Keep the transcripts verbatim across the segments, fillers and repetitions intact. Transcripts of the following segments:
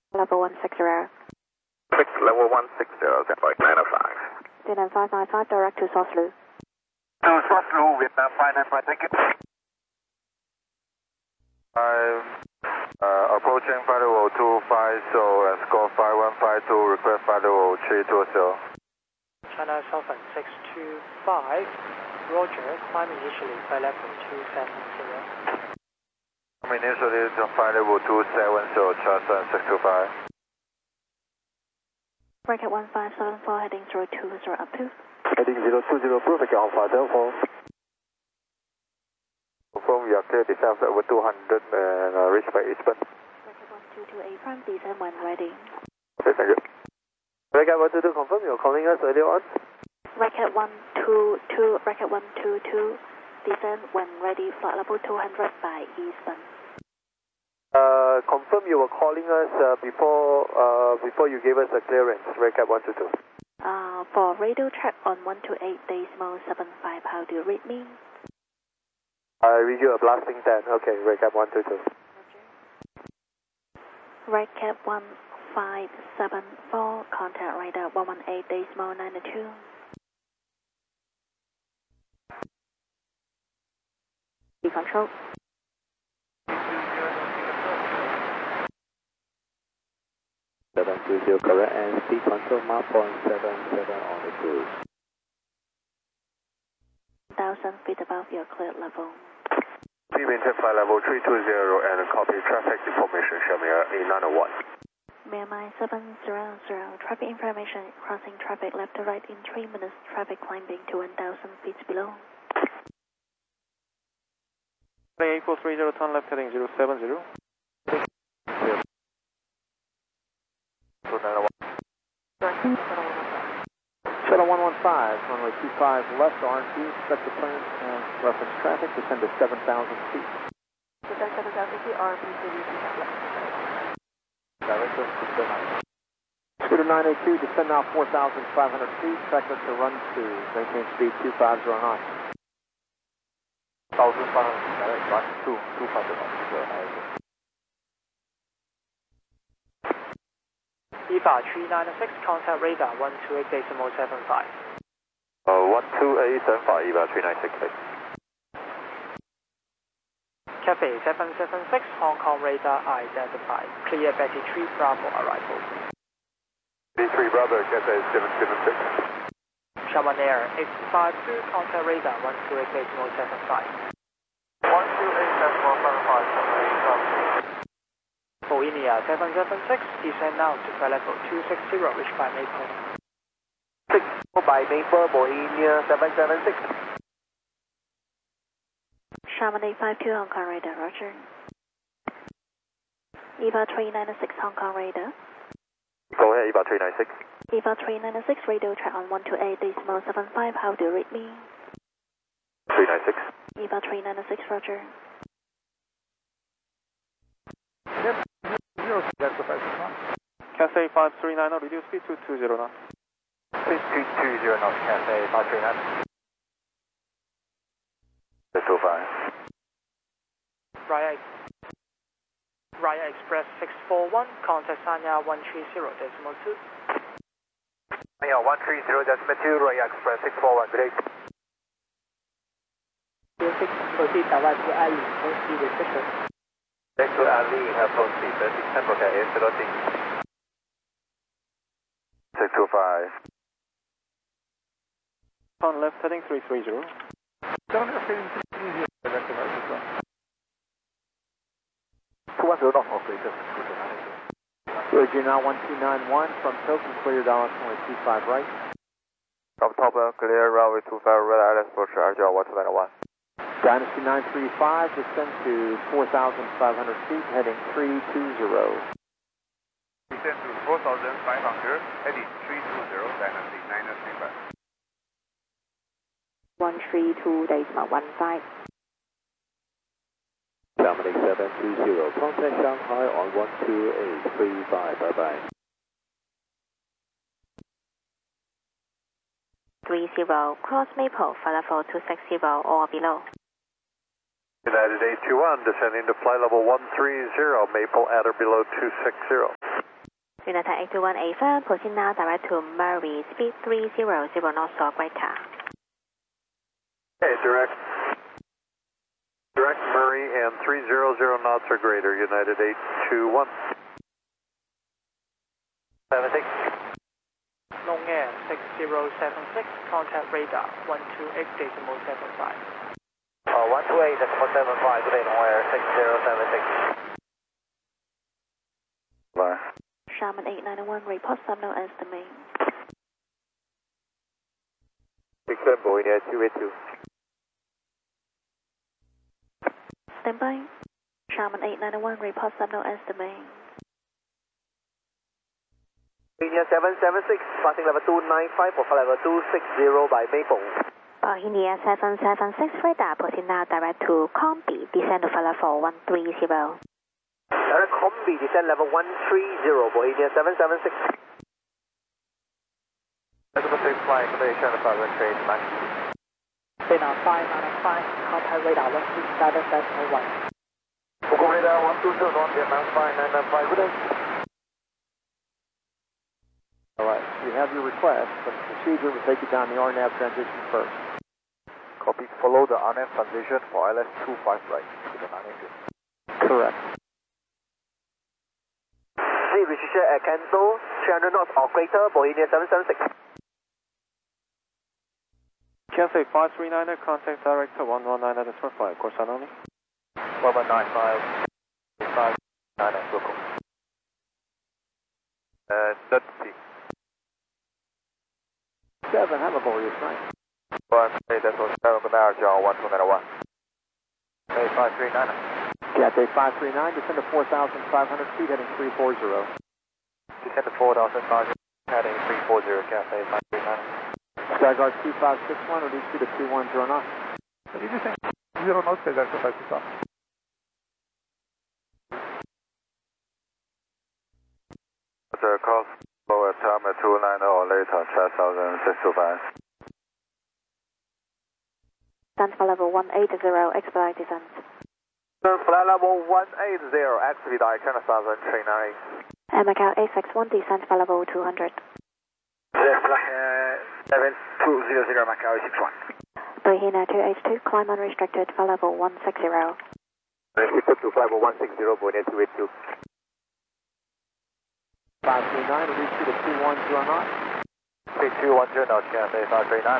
Level one six zero. Six, level one six zero, flight nine oh five. Vietnam five nine five, direct to South Lu. To South Lu, Vietnam five nine five, thank you. I'm uh, approaching five level two five, so let's go five one five two, request five level three two zero. China Southern six two five, Roger, climb initially, flight level two seven zero. I'm initially to five level two seven zero, China six two five. Bracket one five seven four, heading zero two zero up to. Heading zero two zero, perfect, Alpha Delta. Confirm you are clear, descent over two hundred and uh, reach by eastbound. Bracket one two two eight, prime descent when ready. Okay, thank you. Bracket one two two, confirm you are calling us earlier on. Bracket one two two, bracket one two two, descent when ready, flight level two hundred by eastbound. Uh, confirm you were calling us uh, before uh, before you gave us a clearance, Recap one two two. Uh, for radio track on one two eight decimal seven five, how do you read me? I read you a blasting ten, okay, Recap one two two. Recap one five seven four, contact radar one one eight decimal nine two. Control. seven two zero correct, and speed control mark point seven seven on the cruise. one thousand feet above your cleared level. Speed maintain flight level three two zero and copy traffic information, show me A nine oh one. Myanmar seven zero zero, traffic information, crossing traffic left to right in three minutes, traffic climbing to one thousand feet below. eight four three zero, turn left heading zero seven zero. Shuttle one one five, runway two five left, R and T, expect the plane and reference traffic, descend to seven thousand feet. Descend seven thousand feet, R and T, Director, Scooter nine eight two, descend now four thousand five hundred feet, track to run to, maintain speed two five zero nine. one thousand five hundred, direct, run two, two five zero nine. E V A three nine six, contact radar one two eight decimal seven five. Uh, one two eight seven five, E V A three nine six six. Cathay seven seven six, Hong Kong radar identified. Clear Betty three Bravo arrival. B three Bravo, Cathay seven seven six. Shaman Air eight five two, contact radar one two eight decimal seven five. one two eight decimal seven five, For India seven seven six, descend now to flight level two six zero, reach by Maple. six by Maple, Bohemia seven seven six. Shaman eight five two, Hong Kong radar, roger. E V A three nine six, Hong Kong radar. Go ahead, E V A three nine six. E V A three nine six, radio track on one two eight decimal seven five, how do you read me? three nine six. E V A three nine six, roger. Cathay five three nine, reduce speed to two zero nine. Speed two two zero knots, Cathay five three nine. six two five. Raya, Raya Express six four one, contact Sanya one three zero decimal two. Yeah, one three zero decimal two, Raya Express six four one, good day. Proceed direct to Ali, post speed restriction. Next to Ali, have post speed, descend for K S, piloting. six two five. Turn left heading three three zero. Turn left heading three three zero, direct to right. two one zero knots, operator. Roger, now one two nine one, from Tokyo, clear Dallas, runway two five right. From top, clear runway two five right, island approach, R J one two nine one. Dynasty nine three five, descend to four thousand five hundred feet, heading three two zero. Descend to four thousand five hundred, heading three two zero, Dynasty nine three five. one three two decimal one five. Germany seven two zero, contact Shanghai on one two eight three five, bye bye. three zero, cross Maple, flight level two six zero or below. United eight two one, descending to flight level one three zero, Maple at or below two six zero. United eight two one Ava, proceed now direct to Murray, speed three zero zero knots or greater. Okay, direct. Direct Murray and three zero zero knots or greater, United eight two one. seven six. Long Air six zero seven six, contact radar one two eight decimal seven five. Uh, one two eight decimal seven five, good day, Long Air six zero seven six. Bye. Sharman eight nine one, report signal as the main. six seven, Boeing Air two eight two. Stand by. Sharman eight nine one, report signal as the main. India seven seven six, passing level two nine five for level two six zero by Maple. Uh, India seven seven six, radar, proceed now direct to Combi, descend to level one three zero. Direct Combi, descend level one three zero for India seven seven six. Level six flying, good day, China five one trade, nine. Radar five nine five, contact radar one two seven decimal one. Google radar one two zero one, Vietnam five nine nine five, good day. All right, we have your request, but the procedure will take you down the R NAV transition first. Copy, follow the R NAV transition for L S two five right to the nine eight two. Correct. See, restriction at cancel, three hundred knots or greater for India seven seven six. Cathay five three niner, contact director one one nine nine five, course on only. one one nine five, five nine nine, local. Uh, that's T. seven, have a glorious night. One, eight, that's what seven, good hour, John, one two nine one. Hey, five three nine. Cathay five three nine, descend to four thousand five hundred feet, heading three four zero. Descend to four thousand five hundred, heading three four zero, Cathay five three nine. Skyguard two five six one, reduce speed to two one zero knots. Did you say zero knots, Skyguard two five six one? The cost lower time at two nine zero or later, five thousand six two five. Stand for level one eight zero, expedite descent. Flight level one eight zero, expedite China Southern three nine. And Macau eight six one, descent for level two hundred. seven two zero zero, Macau eight six one. Brahina two H two, climb unrestricted for level one six zero. Restricted to flight level one six zero, Boeing two eight two. five three nine, reduce speed to two one zero knots. Speed two one zero knots, Cathay five three nine.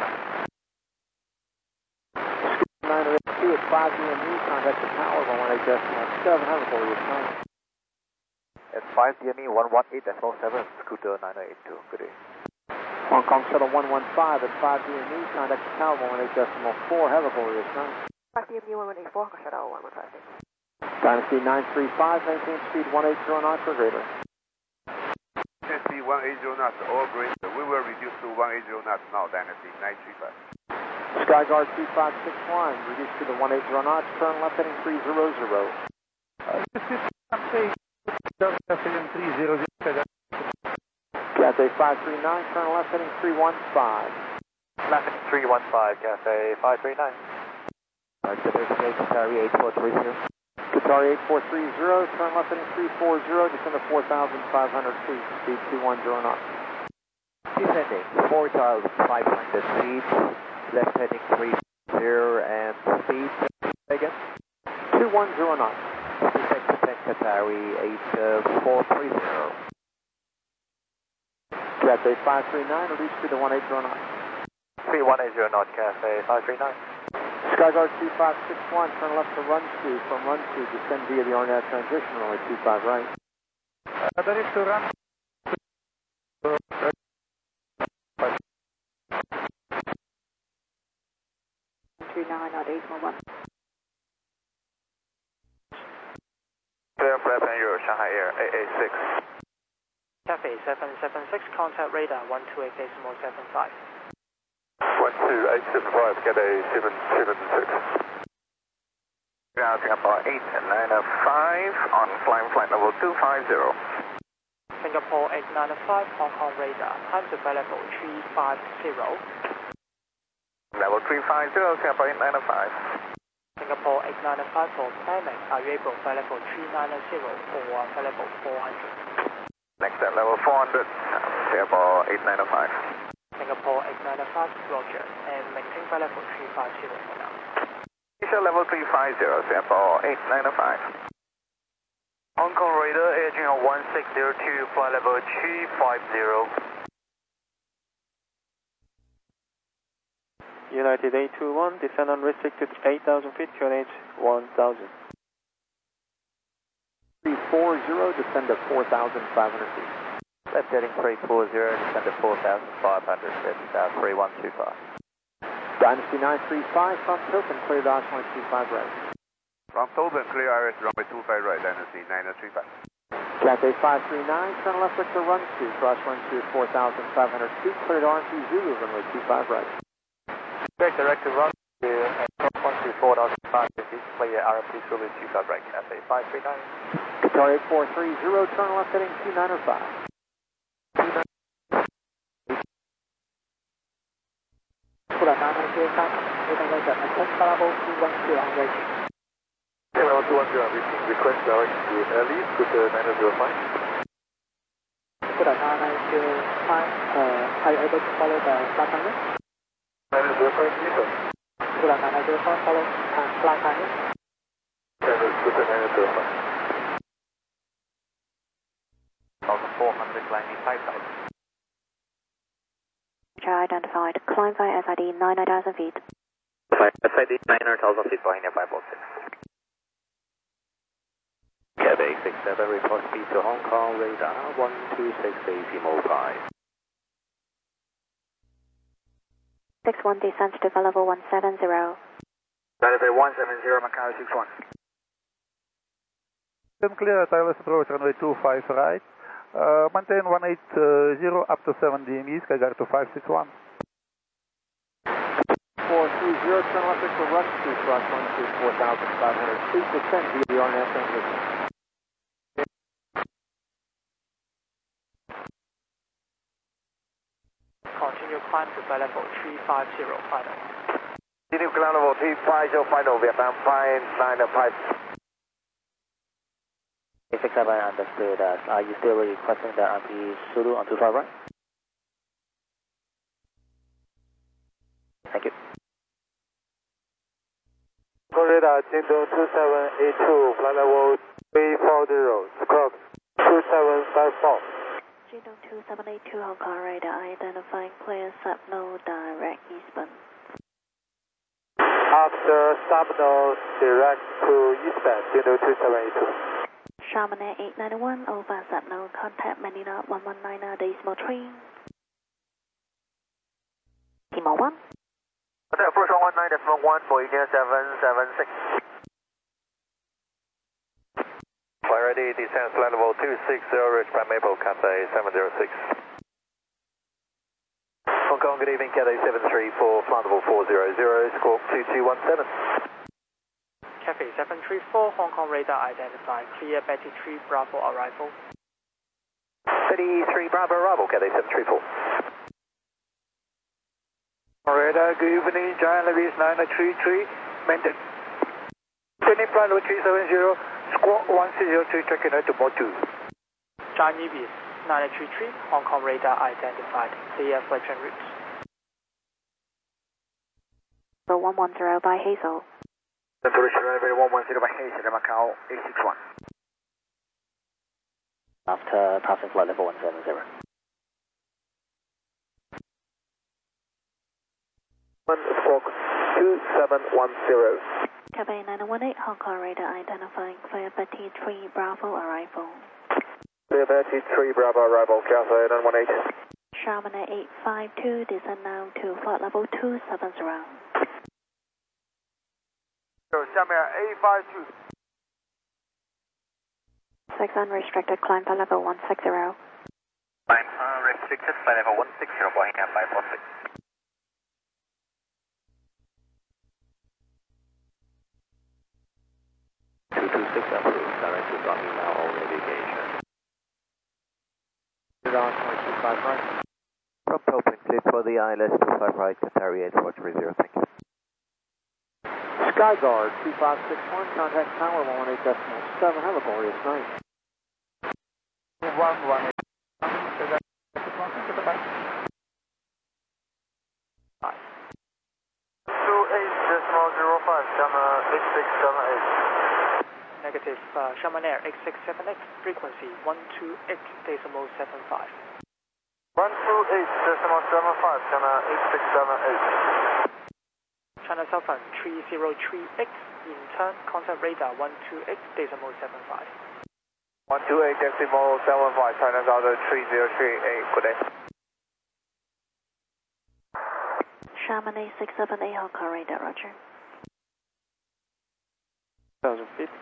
niner eight two at five D M E, contact the tower one one eight decimal seven, have a glorious night. At five D M E one one eight decimal seven, Scooter nine eight two, good day. Hong Kong Shuttle one one five at five D M E, contact the tower one one eight decimal four, have a glorious night. five D M E one one eight four, Shuttle one one five. Dynasty nine three five, maintain speed one eight zero knots or greater. Dynasty one eight zero knots or greater. We will reduce to one eight zero knots now, Dynasty nine three five. Skyguard two five six one, reduce to the one eight zero knots, turn left heading three zero zero. Cathay five three nine, turn left heading three one five. Left three one five, Cathay five three nine. Qatari eight four three zero. Qatari eight four three zero, turn left heading three four zero, descend to four thousand five hundred feet, speed two one zero knots. Descending four thousand five hundred feet, left heading three zero and speed again. two one zero knots. Descend to Qatari eight four three zero. Cathay five three nine, reduce speed to one eight zero knots. three one eight zero knots, Cathay five three nine. Skyguard two five six one, turn left to run two, from run two, descend via the R NAV transition, runway two five right. Uh, that is to run. two nine at eight one one. Clear flight plan, you're Shanghai Air eight eight six. Cathay seven seven six, contact radar one two eight decimal seven five. one two eight seven five, Cathay seven seven six. Ground Singapore eight nine five on climb flight level two five zero. Singapore eight nine five, Hong Kong radar, time available three five zero. Level three five zero, Singapore eight nine five. Singapore eight nine five for climbing, are you able to fly level three nine zero or fly level four hundred? Next at level Understood. Singapore eight nine oh five. Singapore eight nine oh five, Roger, and maintain flight level three five zero for now. Asia level three five zero, Singapore eight nine oh five. Hong Kong radar, Air Channel one six zero two, flight level three five zero. United eight two one, descend unrestricted eight thousand feet, Q N H one thousand. three four zero, descend at four thousand five hundred feet. Left heading three four zero, descend at four thousand five hundred, that's uh, three one two five. Dynasty nine three five, front tilt and clear dash one two five right. From Tobin, clear I R S runway two five right, Dynasty nine three five. Cathay five three nine, turn left Victor run two, cross run two at four thousand five hundred feet, cleared R two Zulu, runway two five right. Direct direct to run two and cross one two four thousand five hundred feet, clear R two Zulu two five right, Cathay five three nine. Qatar eight four three zero, turn left heading two nine oh five. Put on nine nine zero five, eight nine zero, attend flight level two one zero on rating. Level two one zero, repeat, request direction to Ellie, Scooter nine zero five. Put on nine nine zero five, uh, are you able to follow the flight timer? nine zero five, yes sir. Put on nine nine zero five, follow uh, flight timer. Scooter nine zero five. four hundred, landing five thousand. Identified. Climb via S I D nine thousand feet. S I D nine thousand feet, Boeing five four six. Cathay six seven, report speed to Hong Kong radar one two six decimal five. six one descends to level one seven zero. Level one seven zero, Macau six one. Clear, tireless approach, runway two five right. Uh, maintain one eight zero up to seven D M E, Skyguard to five six one. four three zero, turn left Victor run two, cross one two four thousand five hundred feet, descend V D R national vision. Continue climb to flight level three five zero, final. Continue climb level three five zero, final, Vietnam five nine five. six seven, understood. Uh, are you still requesting the R P Zulu on two five right? Thank you. Radar, Jingdong two seven eight two, flight level three four zero, squawk two seven five four. Jingdong two seven eight two, Hong Kong radar, identifying clear subnode direct eastbound. After subnode direct to eastbound, Jingdong two seven eight two. Chamonix eight nine one, over subnode, contact Manila one one nine decimal three. Timor one. Hotel approach one one nine decimal one for India seven seven six. Flight ready, descend flight level two six zero, reach by Maple, Cathay seven zero six. Hong Kong, good evening, Cathay seven three four, flight level four zero zero, squawk two two one seven. Cathay seven three four, Hong Kong radar identified. Clear Betty three Bravo arrival. thirty-three Bravo arrival, Cathay seven three four. Radar, good evening, Giant Levis nine three three, maintain. Turning flight level three seven zero, squawk one six zero three, tracking right to port two. Giant Levis nine three three, Hong Kong radar identified. Clear flight routes. one one zero by Hazel. Temperature runway one one zero by Hazel, Macau eight six one. After passing flight level one seven zero. One squawk two seven one zero. Cathay nine one eight, Hong Kong radar identifying clear Betty three Bravo arrival. Clear Betty three Bravo arrival, Cathay nine one eight. Chamonix eight five two, descend now to flight level two seven zero. Xiamen eight five two. six unrestricted, climb to level one six zero. Climb unrestricted, flight level one six zero, Boeing five four six. two two six approved, direct to Gami now, all navigation. Radar twenty-two five right. From Topin, clear for the I L S two five right, Qatari eight four three zero, thank you. Skyguard two five six one, contact tower one one eight decimal seven, have a glorious night. one one eight. with uh, Sherman Air X six seven X, frequency one two eight decimal seven five. one two eight decimal seven five, China eight six seven eight. China Southern three zero three X, in turn, contact radar one two eight decimal seven five. one two eight decimal seven five, China Southern three zero three eight, good day. Sherman eight six seven eight, Hong Kong radar, roger. one thousand feet.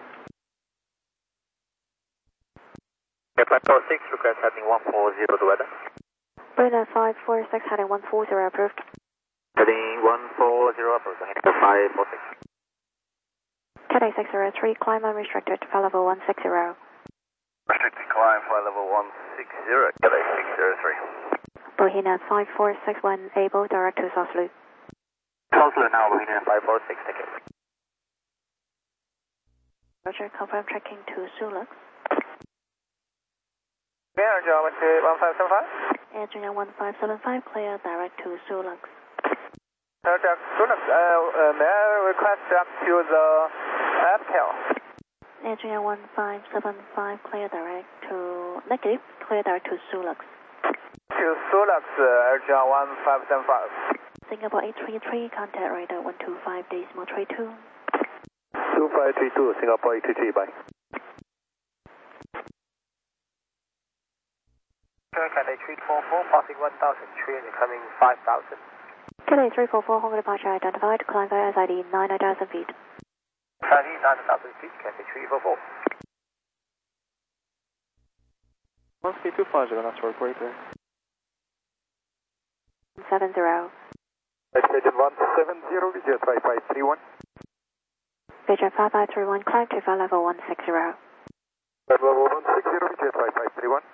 Airplane four six, request heading one four zero to weather. Brunei five four six, heading one four zero, approved. Heading one four zero, approved. five four six. Cathay six zero three, climb unrestricted, flight level one six zero. Restricted climb, flight level one six zero, Cathay six zero three. Bohemian five four six one, able, direct to South Loop. South Loop now, Bohemian five four six, take it. Roger, confirm tracking to Sulux. Air Geometry one five seven five. Air Junior one five seven five, clear direct to Sulux. Air Jack Sulux, uh, uh, may I request up to the Aptel? Air Junior one five seven five, clear direct to, negative, clear direct to Sulux. To Sulux, uh, Air Junior one five seven five. Singapore eight three three, contact radar one two five decimal three two. two five three two, Singapore eight three three, bye. Cathay three four four, passing one thousand three and coming five thousand. Cathay three four four, Hong Kong departure identified, climb via S I D nine thousand feet. S I D nine thousand feet, Cathay three four four. one speed two five zero, that's work greater. seven zero. Station one seven zero, Vision five five three one. Vision five five three one, climb to flight level one six zero. Flight level one six zero, Vision five five three one.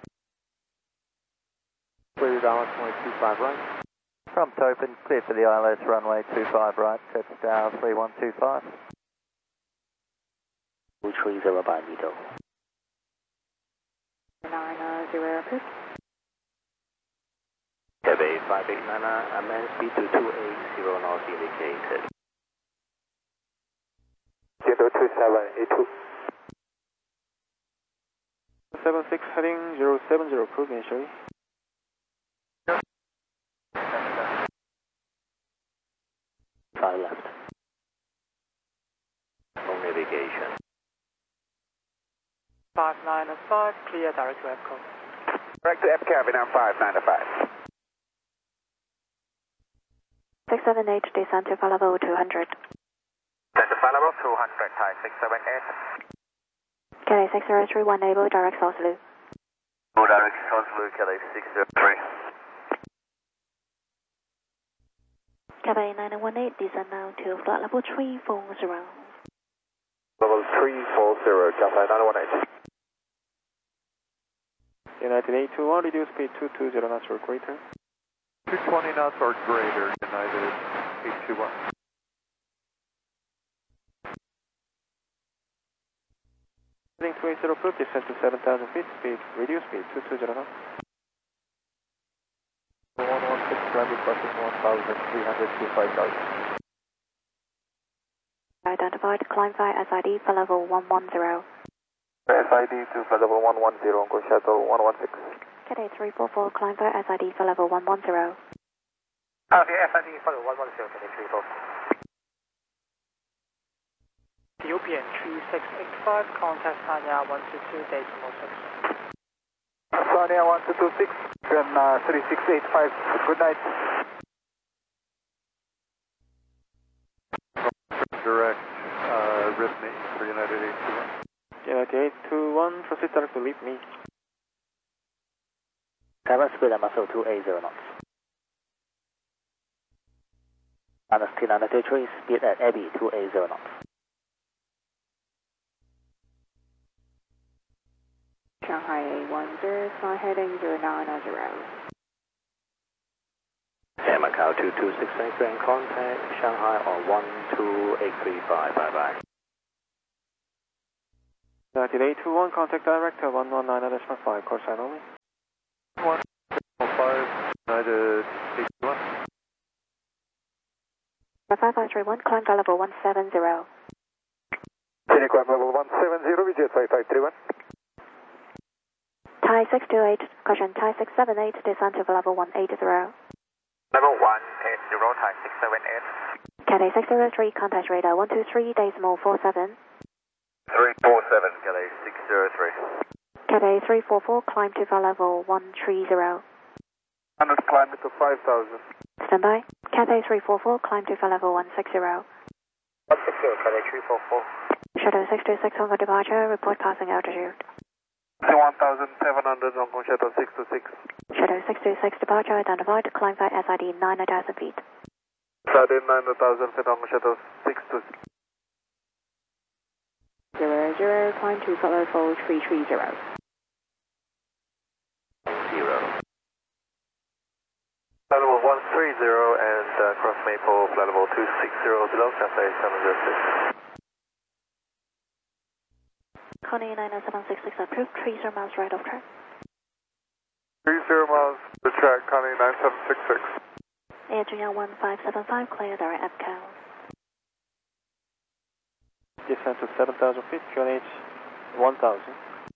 Clear down one two five right. Front open, clear for the I L S runway two five right, touchdown three one two five. two three zero by Nito. nine zero, approved. Cathay five eight nine nine, amend speed to two eight zero knots indicated. zero two seven eight two. seven six, heading zero seven zero, approved initially. Five left. No navigation. five nine five, clear direct to Epcot. Direct to F cabin on five nine five. six seven eight, descend to flight level two hundred. Descend to flight level two hundred, Thai six seven eight. Cathay six zero three one, able, direct South Loop. Go direct South Loop, Cathay six zero three. Cathay nine one eight, descend now to flight level three four zero. Level three four zero, Cathay nine one eight. United eight two one, reduce speed two two zero knots or greater. two twenty knots or greater, United eight two one. Heading two eight zero, approved, descend to seven thousand feet, speed, reduce speed two two zero knots. one one six, grounded crossing one thousand three hundred to five thousand. Identified, climb via S I D for level one one zero. S I D to flight level one one zero, go shuttle one one six. Cathay three four four, climb via S I D for level one one zero. Okay, S I D for one one zero, Cathay three four four. Ethiopian three six eight five, contact Sanya one two two decimal six. Sanya one two two six, and uh, three six eight five, good night. Direct, uh, Rhythmic for United eight two one. United eight two one, proceed direct to leave me. Cabin speed and muscle two eight zero knots. Minus T nine two three, speed at Abbey two eight zero knots. Shanghai eight one zero, fly heading zero nine zero. Air Macau two two six eight, and contact Shanghai on one two eight three five, bye bye. United eight two one, contact director one one nine decimal five, course sign only. one five, United eight one. five five three one, climb to level one seven zero. Unicorn level one seven zero, Vijet five five three one. Thai six two eight, caution, Thai six seven eight, descend to level one eight zero. Level one eight zero, Thai six seven eight. Cathay six zero three, contact radar one two three, decimal four seven. three four seven, Cathay six zero three. Cathay three four four, climb to level one three zero. one hundred climb to five thousand. Standby. Cathay three four four, climb to level one six zero. one six zero, Cathay three four four. Shuttle six two six, Hong Kong departure, report passing altitude. one thousand seven hundred, Hong Kong Shuttle six two six. Shuttle six two six, departure identified, climb by S I D nine thousand feet. S I D nine thousand feet, Hong Kong Shuttle six two six. Zero zero, climb to level three three zero. Zero. Flight level one three zero and uh, cross Maple, flight level two six zero below, Cathay seven zero six. Connie nine seven six six approved, three zero miles right of track. three zero miles to track, Connie nine seven six six. Air Junior one five seven five, clear direct M C A L. Descent to seven thousand feet, Q N H one thousand.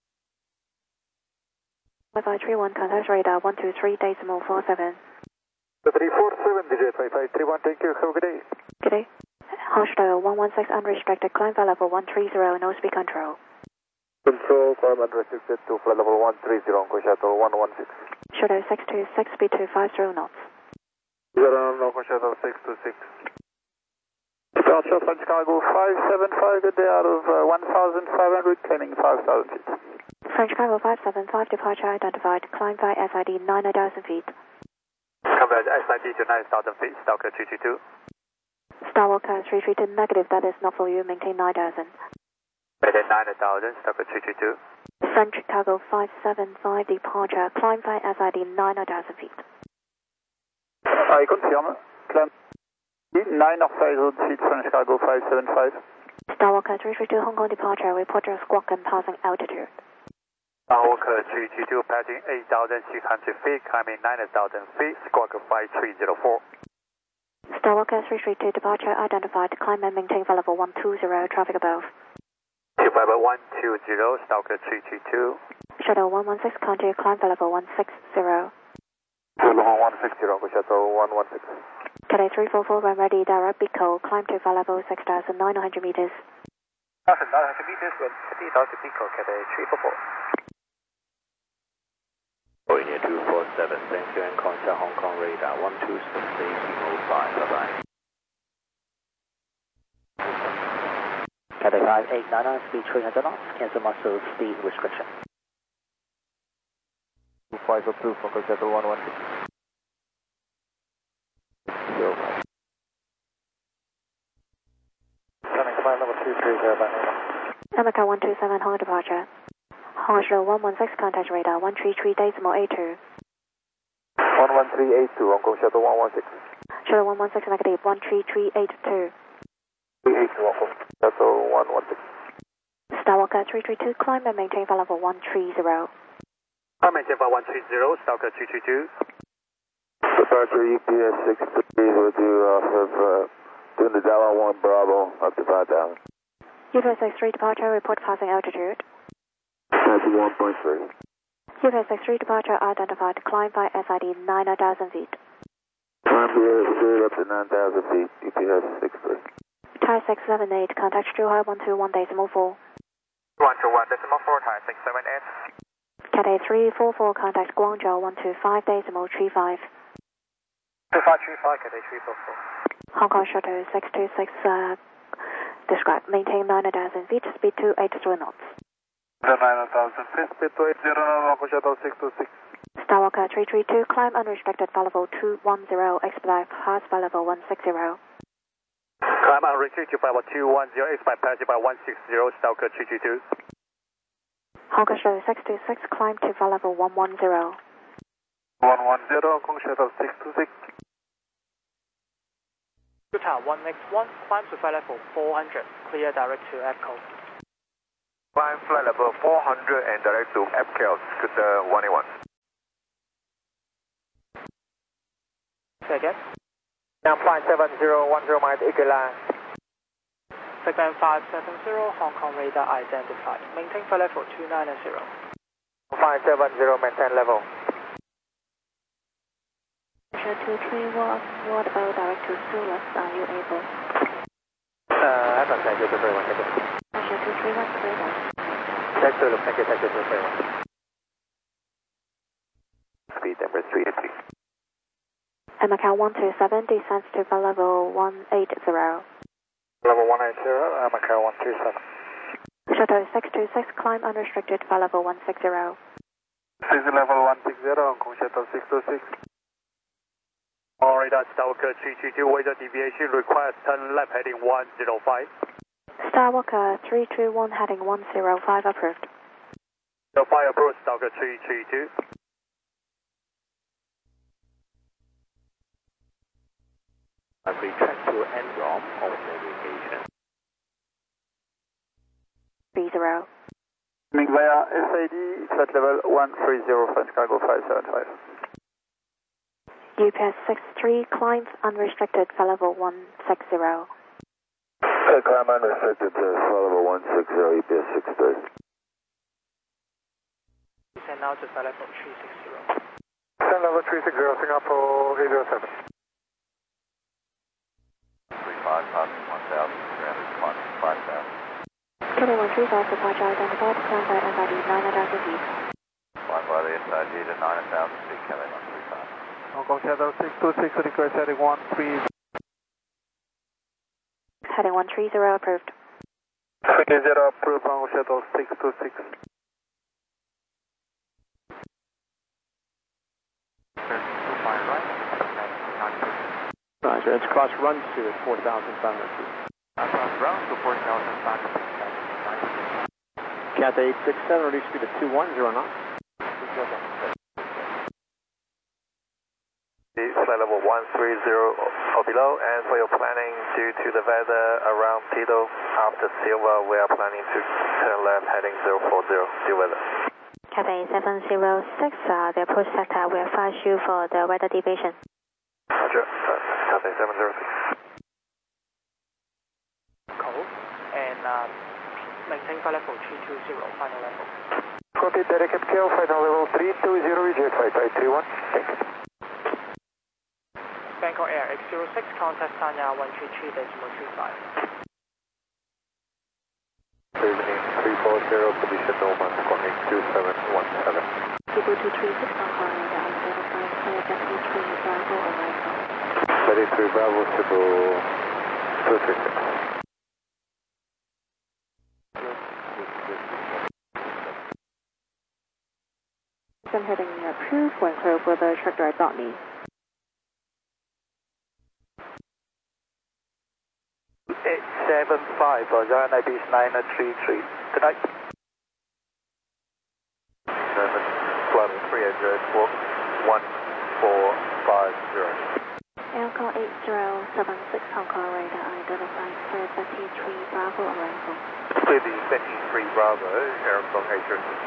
five five three one, contact radar one two three, decimal four seven. three four seven, Vijet five five three one, thank you, have a good day. Good day. Hoshito one one six, unrestricted, climb by level one three zero, no speed control. Control, climb unrestricted to flight level one three zero, Hong Kong Shuttle one one six. Shuttle six two six, speed two five zero knots. zero, Hong Kong Shuttle six two six. Departure French Cargo five seven five, good day out of uh, one thousand five hundred, claiming five thousand feet. French Cargo five seven five, departure identified, climb by S I D nine thousand feet. Convert S I D to nine thousand feet, Stalker three two two. Starwalker three three two, negative, that is not for you, maintain nine thousand. Maintain nine thousand, Stalker three two two. French Cargo five seven five, departure, climb by S I D nine thousand feet. I confirm, climb nine thousand feet, French Cargo five seven five. Starwalker three three two, Hong Kong departure, report your squawk and passing altitude. Starwalker three two two, passing eight thousand six hundred feet, climbing nine thousand feet, squawk five three zero four. Starwalker three three two, departure identified, climb and maintain for level one two zero, traffic above. two five one two zero, Stalker three two two. Shuttle one one six, continue climb for level one six zero. one six zero, Hong Kong Shuttle one one six. Cathay three four four, when ready, direct Pico, climb to level six thousand nine hundred meters. nine hundred meters, when ready, direct Pico, Cathay three four four. Going near two four seven, thank you, and contact Hong Kong radar one two six eight zero five, bye-bye. Cathay five eight nine nine, speed three hundred knots, cancel muscle speed restriction. two five approved, Hong Kong Shuttle one one six. Zero five. Coming to flight level two three zero by name. America one two seven, Hong Kong departure. Hong Shuttle one one six, contact radar one three three, decimal eight two. one one three eight two, Hong Kong Shuttle one one six. Shuttle one one six, negative, one three three eight two. three eight two, Hong Kong Shuttle one one six. Starwalker three three two, climb and maintain for level one three zero. Climb maintain for one three zero, Stalker three two two. Departure U P S six three, will do off of, uh, doing the Dallas one Bravo, up to five thousand. U P S six three departure, report passing altitude. one point three. U P S six three departure identified, climb by S I D nine thousand feet. Climb here, straight up to nine thousand feet, U P S six three. Thai six seven eight, contact Zhuhai one two one, decimal four. one two one, decimal four, Thai six seven eight. Cathay three four four, contact Guangzhou one two five, decimal three five. two five three five, Cathay three four four. Hong Kong Shuttle six two six, uh, describe, maintain nine thousand feet, speed two eight zero knots. nine thousand feet, speed two eight zero, Hong Kong Shuttle six two six. Starwalker three three two, climb unrestricted for level two one zero, expedite pass by level one six zero. Climb unrestricted by level two one zero, expedite passing by one six zero, Stalker three two two. Hong Kong Shuttle six two six, climb to for level one one zero. one one zero, Hong Kong Shuttle six two six. Utah one X one, climb to flight level four hundred, clear direct to EPCO. Climb flight level four hundred and direct to F K L, Scooter one eight one. Say again? Now flight seven zero one zero miles, Ikela. Segment five seven zero, Hong Kong radar identified. Maintain flight level two nine zero. five seven zero, maintain level. Pressure two three one, what about direct to Zulus, are you able? Uh, I can thank you to very much. Pressure two three one, clear that. Thank you, thank you, thank you very much. Speed number three to three. M account one two seven, descends to flight level one eight zero. Level one eight zero, I'm account one two seven. Shuttle six two six, climb unrestricted flight level one six zero. This is level one six zero, Hong Kong Shuttle six two six. All radar Skywalker three three two, weather deviation requires turn left heading one zero five. Skywalker three three one, heading one zero five approved. zero five approach, Skywalker three three two. I retract to N ROM on navigation. three zero. Via S A D, flight level one three zero, French cargo five seven five. U P S six three, climb unrestricted flight level one six zero. Uh, climb unrestricted to flight level one six zero, U P S six three. Descend now to flight level three six zero. Descend level three six zero, Singapore eight zero seven. Five passing one thousand, grounded climbing five thousand. Kilo one three five, departure identified, climb by S I D nine thousand feet. Climb by the S I G to nine thousand feet, Kelly one three five. Hong Kong Shuttle six two six, request heading one three. Heading one three zero approved. three zero approved, Hong Kong Shuttle six two six. Roger, it's cross run to at four thousand five hundred feet. Cross run to four thousand five hundred feet. Cathay eight six seven, reduce speed to two one zero knots. Flight level one three zero or below, and for your planning due to the weather around Tito after Silva, we are planning to turn left heading zero four zero, due weather. Cathay seven zero six, uh, the approach sector will flash you for the weather deviation. Roger, Cathay seven zero six. Cold. And uh, maintain flight level three two zero, final level. Copy, direct K L, final level three two zero, reject five five three one. Thanks. Bangkok Air X zero six, contact Sanya one three three decimal three five. Good evening, three four zero, position Norman, calling two seven one seven. People two three six, Hong Kong radar identified, clear thirty-three Bravo arrival. thirty-three Bravo, Cebu two three six. Some heading approved, when clear for the track direct dot me. eight seven five, Zion I B is nine three three. Good night. seven, flight three eight zero, squawk one four five zero. Aircall eight zero seven six, Hong Kong radar identified, clear thirty-three Bravo arrival. Clear the thirty-three Bravo, Aerosol eight zero six.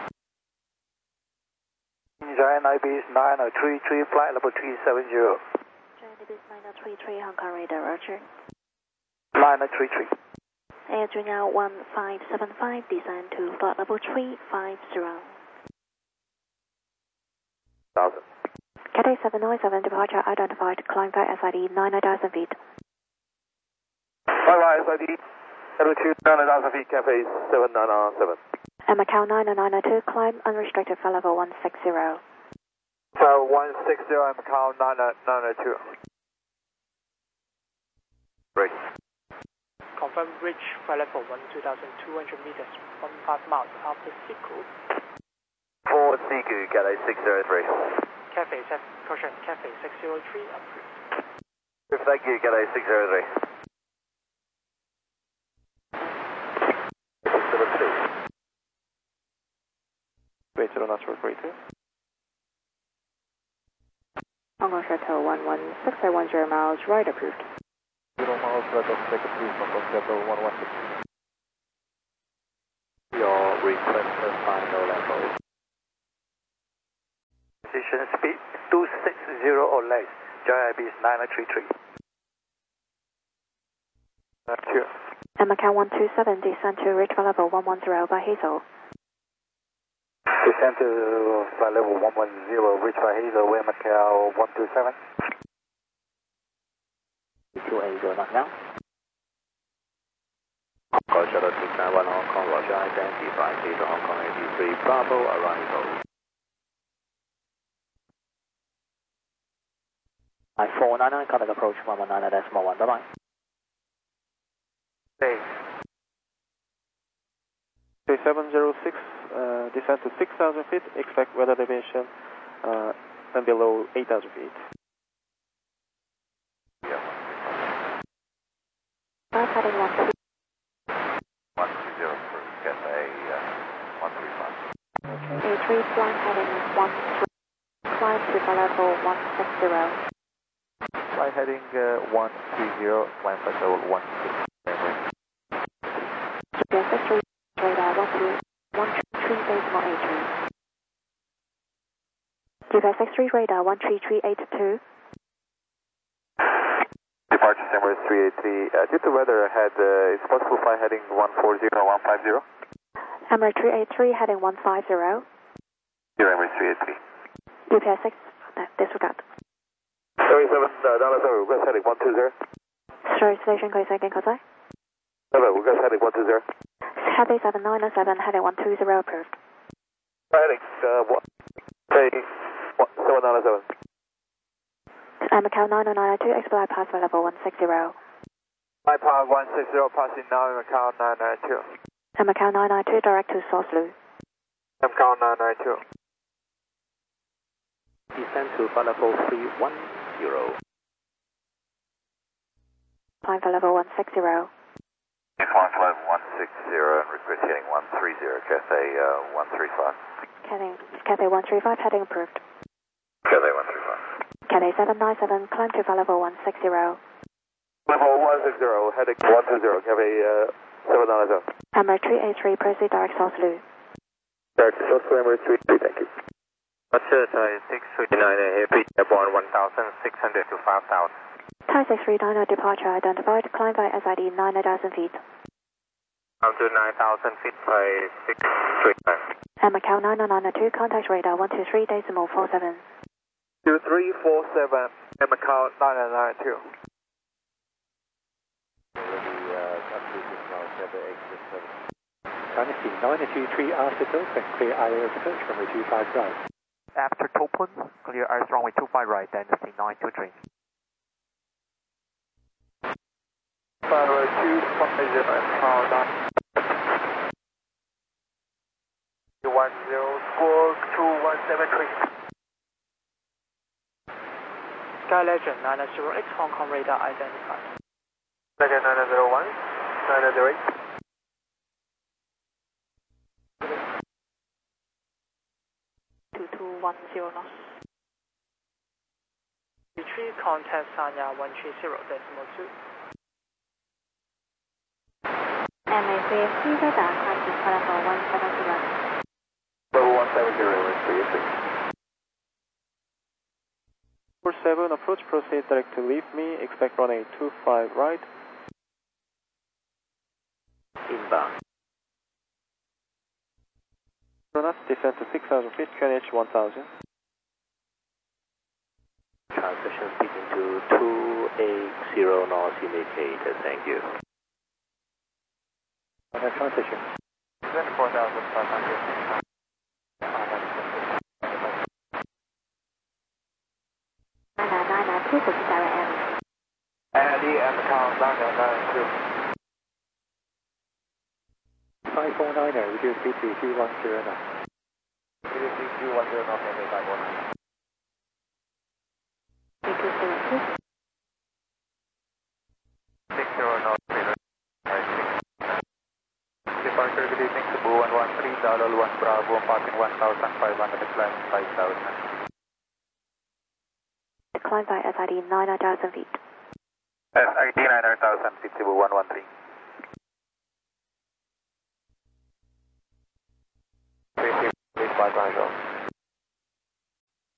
Zion I B is nine three three, flight level three seven zero. Giant Ibis nine three three, Hong Kong radar, roger. nine three three. Air Junior one five seven five, descend to flight level three five zero. Thousand. Cathay seven nine seven, departure identified, climb by S I D nine thousand feet. Bye bye, S I D. Altitude nine thousand feet, Cafe seven nine seven. M account nine nine two, climb unrestricted flight level one six zero. So one six zero, I'm account nine nine two. Great. Confirm reach flight level one two thousand two hundred meters, one five miles after Siku. Four Siku, Cathay six zero three. Cafe seven, caution, Cafe six zero three approved. Thank you, Cathay six zero three. six seven two. Wait, zero knots for three two. Hong Kong Shuttle one one six one zero miles, right approved. Zero miles, right of second please, Hong Kong Shuttle one one six. Your request for final level. Position speed two six zero or less. J I B is nine three three. Thank you. And Macau one two seven, descend to reach level one one zero by Hazel. Descend to flight level one one zero, reach by Hazel, wind Macau one two seven. two eight zero knots now. Go shuttle six nine one Hong Kong, Roger, identify Hazel Hong Kong eighty-three, Bravo, arrival. I four nine nine, contact approach one one nine decimal one, bye bye. Hey. Okay, seven zero six, uh, descend to six thousand feet, expect weather deviation uh, and below eight thousand feet. Five heading one two. one three zero for Cathay uh, one three five. A three flying heading one three. Climb to level one six zero. Flight heading uh, one three zero, climb flight level one six zero. G P S six three, radar one two one three decimal eight three. G P S six three, radar one three three eight two. Departure Emirates three eight three. Uh, due to weather ahead, uh, it's possible flight heading one four zero, one five zero. Emirates three eight three, heading one five zero. Here, Emirates three eight three. G P S six, no, disregard. seventy-seven, uh, Dallas over, request heading one two zero. Sorry, station code second code. Hello, request heading one two zero. Heading seven nine seven, heading one two zero approved. Heading, uh, one, say, one, seven nine seven. And Macau nine oh nine two, expedite pass for level one six zero. Flight path one six zero, passing now Macau nine nine two. And Macau nine nine two, direct to Source Blue. Macau nine nine two. Descend to flight level three one zero. Climb for level one six zero. One flight one six zero and request heading one three zero, Cathay uh, one three five. Cathay, Cathay one three five, heading approved. Cathay one three five. Cathay seven nine seven, climb to level one six zero. Level one six zero, heading one two zero, Cathay uh, seven nine seven. Emirates three eight three, proceed direct Source Blue. Direct Source Blue, Emirates three eight three, thank you. Roger, Thai six three nine, airport airborne one thousand six hundred to five thousand. Thai six three nine, departure identified, climb by S I D nine thousand feet. Up to nine thousand feet by six three nine. And Macau nine oh nine two, contact radar one two three decimal four seven. two three four seven, and Macau nine nine two. Dynasty nine two three after Tokyo, clear I O approach runway two five right. After Topun, clear ice runway two five right, Dynasty nine two three. Runway two five zero, Macau nine. one zero four two one seven three. Sky Legend nine zero X Hong Kong radar identified. Legend nine zero one, nine zero eight. two two one zero knots. Retrieve contact Sanya one three zero decimal two. M A C F C radar, climb to level one seven zero. Level one seven zero, Emirates three eight three. four seven, approach, proceed direct to leave me, expect runway two five right. Inbound. Knots, descend to six thousand feet, Q N H one thousand. Transition speaking to two eight zero knots indicated, thank you. Okay, transition. four thousand five hundred. nine nine nine two, proceed direct M. And the Macau nine nine two. five four nine zero, reduce speed to two one zero knots. Reduce speed two one zero knots, and five one nine. six zero knots, departure, good evening, Cebu one one three, Dalal one Bravo, passing one thousand five hundred, climbing five thousand. Climb by S I D nine thousand feet. S I D nine thousand feet, Cebu one one three. Please, my control.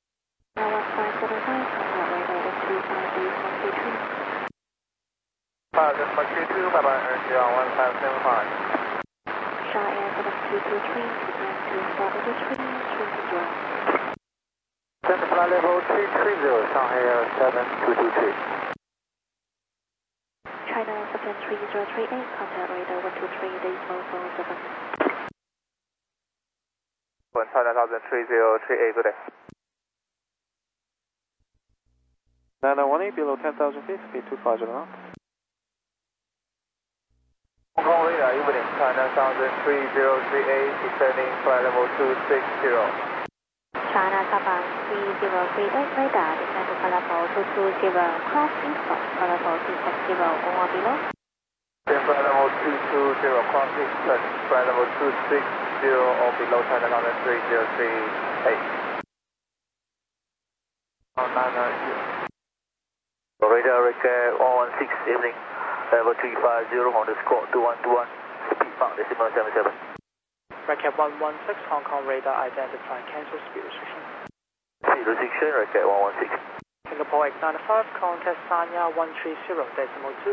Now one five seven five, contact radar two five eight one two three. five seven five two two, bye bye, energy on one five seven five. Shy Air seven two two three, descend to flight level three three zero. Descend to flight level three three zero, Shanghai Air seven two two three. China seven three zero three eight, contact radar one two three, decimal four seven. China thousand three zero three eight, good day. nine nine one eight below ten thousand feet, speed two five zero knots. Hong Kong radar, evening, China thousand three zero three eight, descending flight level two six zero. China seven three zero three eight, radar, descend to flight level two two zero, cross eastbound, flight level two six zero, or below. Then flight level two two zero, cross eastern, flight level two six zero, or below, China thousand three zero three eight. Oh, nine nine zero. Radar record one one six, evening, level three five zero, on the squawk two one two one, speed mark decimal seven seven. Record one one six, Hong Kong radar identify, cancel speed restriction. Speed restriction, record one one six. Singapore eight nine five, contact Sanya one three zero, decimal two.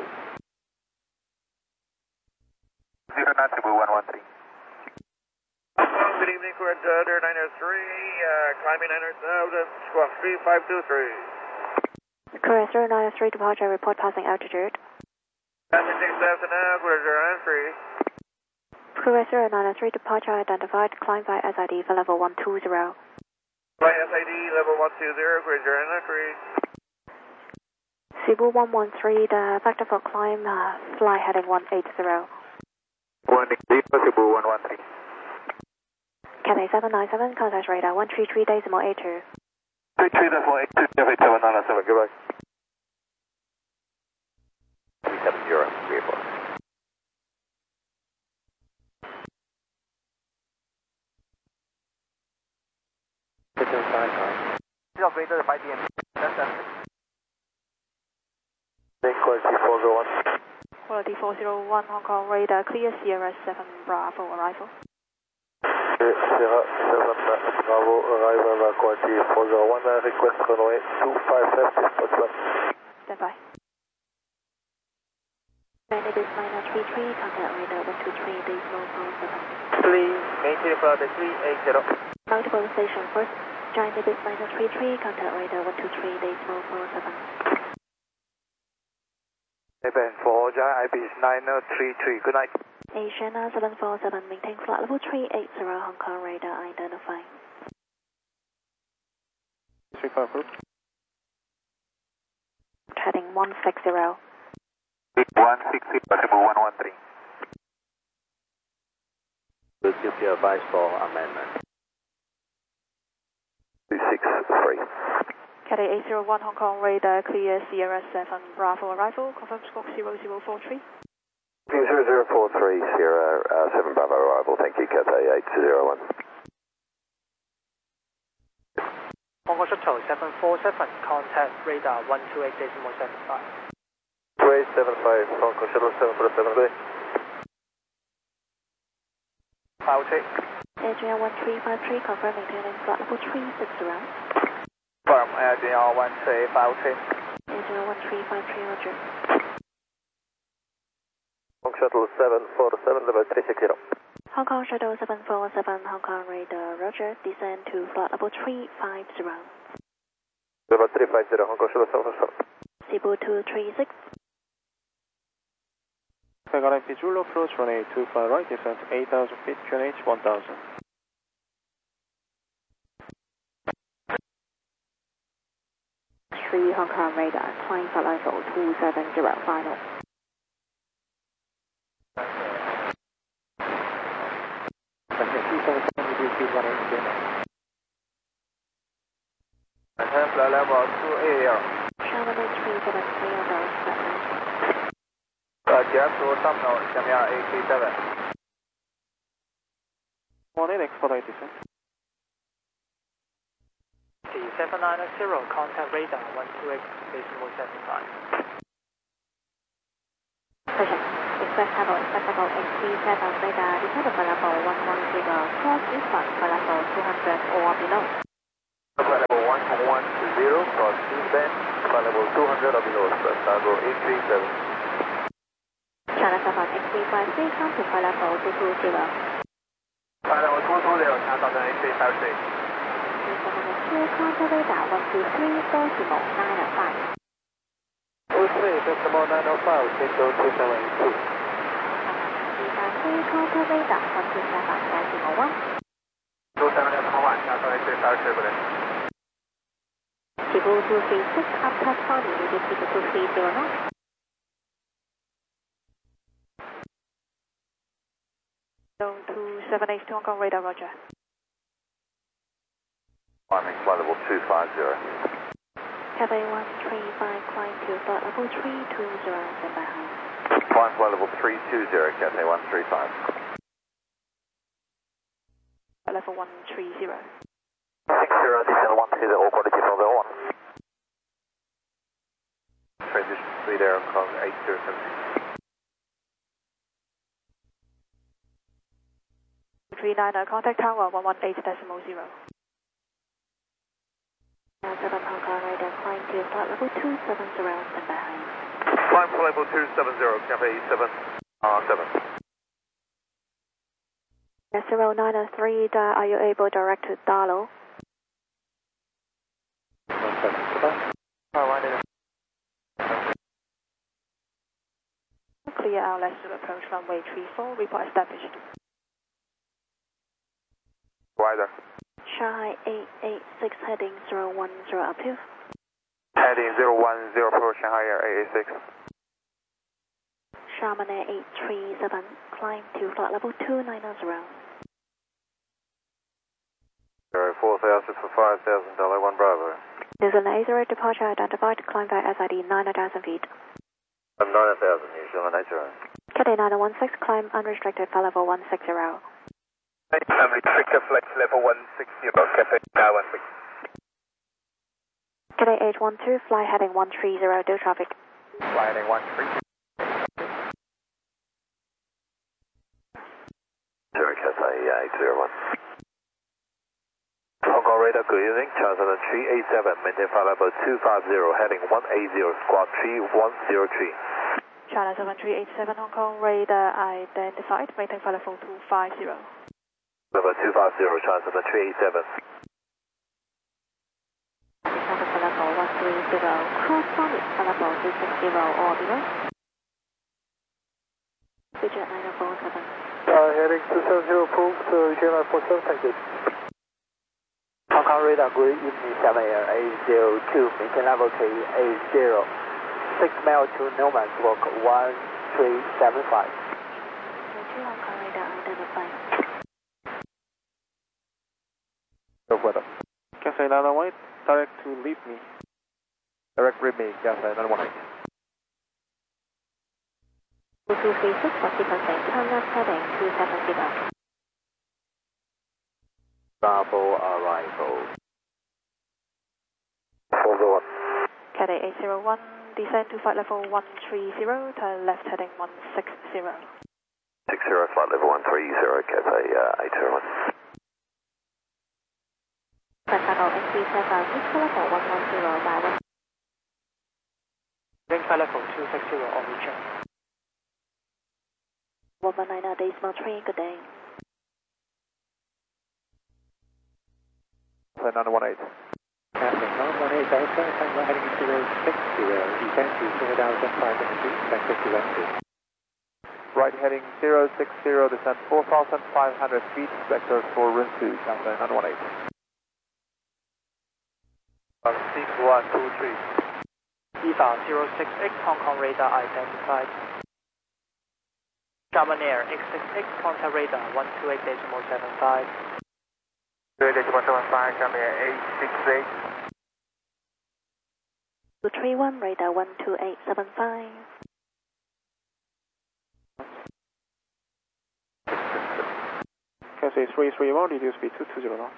zero nine two one one three. Good evening, correct order nine oh three, uh, climbing nine oh thousand, squawk three five two three. Korea zero nine three, departure, report passing altitude. six thousand now, correct nine three. Korea zero nine three, departure identified, climb by S I D for level one two zero. Flight S I D level one two zero, correct nine three. Cebu one one three, the vector for climb, uh, fly heading one eight zero. one eight zero, Cebu one one three. Cathay seven nine seven, contact radar one three three, decimal eight two. three three decimal eight two, Cathay seven nine seven, goodbye. three seven zero, report. Operator, five D M. Quality four zero one. Quality four zero one, Hong Kong radar, clear Sierra seven Bravo arrival. Sierra seven Bravo arrival, quality four zero one, request runway two five left, distance one. Stand by. Bandit is minus three three, contact radar one two three, decimal four seven. Please maintain flight three eight zero. Multiple station first, Giant Ibis minus three three, contact radar one two three, decimal four seven. Seven four, Giant Ibis nine three three, good night. Asiana seven four seven, maintain flight level three eight zero, Hong Kong radar identifying. three five group. Heading one six zero. one six zero, possible one one three. Will keep your advice for amendment. two six three. Cathay eight zero one, Hong Kong radar, clear Sierra seven Bravo arrival, confirm squawk zero zero four three. zero zero four three, Sierra uh, seven Bravo arrival, thank you, Cathay eight zero one. Hong Kong Shuttle seven four seven, contact radar one two eight, decimal seven five. two eight seven five, Hong Kong Shuttle seven four seven, good day. Power check. Adrian one three five three, confirm maintaining flight level three six zero. Firm, Adrian one three five three. Adrian one three five three, roger. Hong Kong Shuttle seven four seven, level three six zero. Hong Kong Shuttle seven four seven, Hong Kong radar, roger, descend to flight level three five zero. Level three five zero, Hong Kong Shuttle seven four seven. Cebu two three six. Saigon P Zulu, approach runway two five right, descent eight thousand feet, Q N H one thousand. three Hong Kong radar, climb flight level two seven zero, final. two seven seven, reduce speed one eight zero. Maintain flight level two eight zero. China three seven three, over, flight Uh, Jeff to terminal, Shamia eight three seven. one eight, expedite descent. D seven nine zero, contact radar one two eight, decimal seven five. Pressure. Express level, express level eight three seven, radar, descend to flight level one one zero, cross eastbound, flight level two hundred or below. Flight level one one zero, cross eastbound, flight level two hundred or below, express cargo eight three seven. China Southern X three five three, come to flight level two two zero. Flight level two two zero, China Southern X three five three. Contact radar one two three, decimal nine oh five. two three, decimal nine oh five, signal two seven two. Contact radar one two seven, decimal one. two seven decimal one, China Southern X three five three, good day. Cebu two three six, up platform, immediate Cebu two three zero knots. Zone two seven eight, Hong Kong radar, roger. Climbing flight level two five zero. Cathay one three five, climb to flight level three two zero, stand by high. Climb flight level three two zero, Cathay one three five. Flight level one three zero. six zero, descend one three zero, quality from zero one. Transition speed air, Hong Kong eight zero seven. three nine, contact tower one one eight decimal zero. seven Hong Kong radar, climb to flight level two seven zero, stand by high. Climb flight level two seven zero, Cathay seven R seven. zero nine three, are you able to direct to Dalo? one seven, goodbye. Clear our left to approach runway three four, report established. Rider. Shanghai eight eight six, heading zero one zero up here. Heading zero one zero, approach Shanghai Air eight eight six. Sharman Air eight three seven, climb to flight level two nine zero. Zero four thousand for five thousand, dollar one Bravo. There's an A zero departure identified, climb by S I D nine thousand feet. I'm nine thousand, New Zealand eight zero. Cathay nine one six, climb unrestricted, flight level one six zero. Unrestricted flex level one six zero, Cathay nine one six. Cathay eight one two, fly heading one three zero, do traffic. Fly heading one three zero. Zero, Cathay eight zero one. Hong Kong radar, good evening, China Southern three eight seven, maintain flight level two five zero, heading one eight zero, squawk three one zero three. China Southern three eight seven, Hong Kong radar identified, maintain flight level two five zero. Level two five zero, China Southern three eight seven. Flight level one three zero, cross summit, flight level two six zero or below. Digit nine four seven. Uh, heading two seven zero, approved, uh, J nine four seven, thank you. Hong Kong radar, good evening, seven Air eight zero two, maintain level three eight zero. six mile to No Man's Walk one three seven five. Hong Kong radar identified. Go weather. Cathay nine one eight, direct to leave me. Direct leave me, Cathay nine one eight. two two three six, forty percent, turn left heading two seven zero. Bravo arrival. four zero one. Cathay eight zero one, descend to flight level one three zero, turn left heading one six zero. six zero, flight level one three zero, Cathay uh, eight zero one. Flight level X three seven, reach level one one zero by one. Ring flight level two six zero on return. one one nine decimal three, good day. Cathay nine one eight. Cathay nine one eight, Delta, Tango heading zero six zero, descend to seven thousand five hundred feet, vector to Westwood. Right heading zero six zero, descend four thousand five hundred feet, vector for Rinsu, Cathay nine one eight. six one two three. E V A zero six X, Hong Kong radar identified. Sharman Air X six X, contact radar one two eight decimal seven five. two eight decimal seven five, Sharman Air eight six eight. two three one, radar one two eight seven five. Cathay three three one, reduce speed to two zero knots.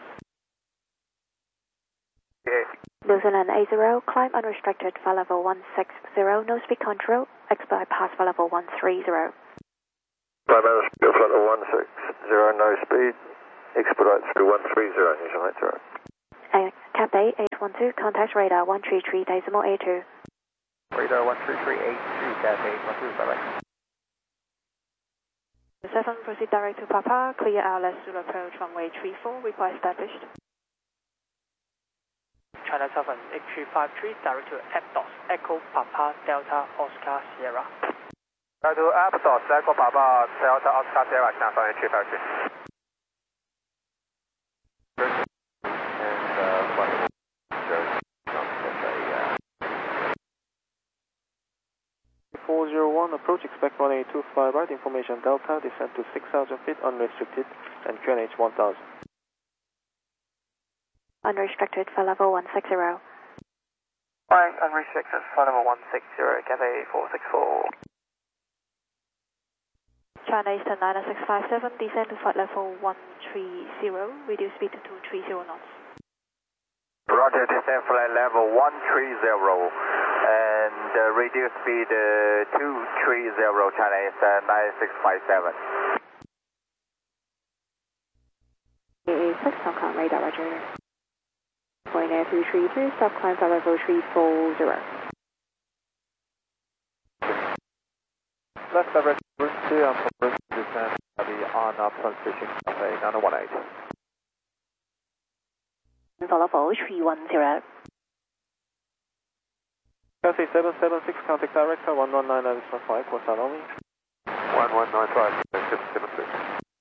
New Zealand eight zero, climb unrestricted, flight level one six zero, no speed control, expedite past flight level one three zero. Flight level one six zero, no speed, expedite through one three zero, New Zealand eight zero. Uh, Cathay eight one two, contact radar one three three decimal eight two. Radar one three three eight two, Cathay eight one two, bye bye. seven, proceed direct to Papa, clear R L S Zulu approach runway three four, report established. China seven, eight three five three, direct to Aptos, Echo Papa Delta Oscar Sierra. Direct to Aptos, Echo Papa Delta Oscar Sierra, China seven, eight three five three. four zero one, approach, expect one eight two five right, information Delta, descend to six thousand feet, unrestricted, and Q N H one thousand. Unrestricted, for level one six zero. Flying unrestricted, for level one six zero, Cathay four six four. China Eastern nine six five seven, descend to flight level one three zero, reduce speed to two three zero knots. Roger, descend flight level one three zero. And uh, reduce speed uh, two three zero, China Eastern nine six five seven. A A six, Hong Kong radar, roger. Point air three three three, stop climb flight level three four zero. Left direct two and progress descent on up transition cafe nine one eight. For level three one zero. Cathay seven seven six, contact director one one nine nine five, course only. one one nine five, seven seven six.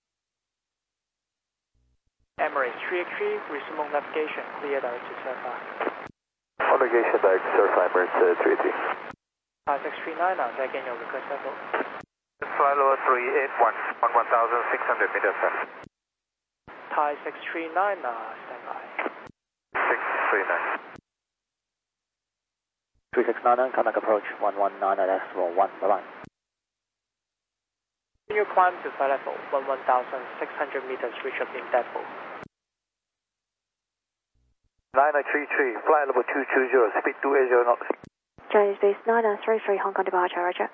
Emirates three eight three, resume navigation, clear direct to Surfer. On navigation direct to Surfer, Emirates uh, three eight three. Thai six three nine, now again your request level. Flight level three eight one, on one thousand six hundred meters, sir. Thai six three nine, uh, stand by. six three nine. three six nine nine, contact approach one one nine nine decimal one, bye-bye. Continue climb to flight level one thousand six hundred meters, reach up in depot. nine nine three three, flight level two two zero, speed two eight zero knots. Chinese base nine nine three three, Hong Kong departure, roger.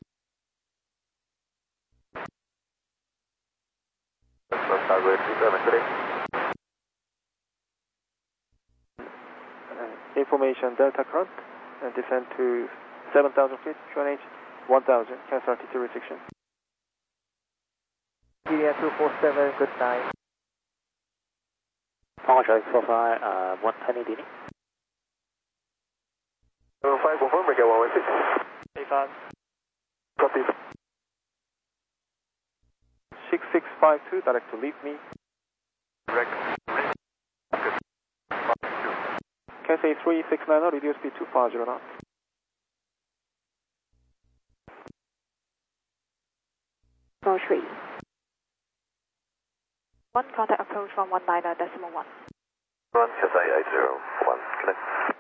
Information Delta current, and descend to seven thousand feet, Q N H one thousand, cancel altitude restriction. P D N two four seven, good night. Hong Kong Charlie four five, uh, one twenty D. seven five, confirm, make it one one six. eight five. Copy. six six five two, direct to leave me. Direct. Cathay three six nine zero, reduce speed two five zero knots. Row three. One, contact approach one one nine nine decimal one. One, Cathay eight zero one, connect.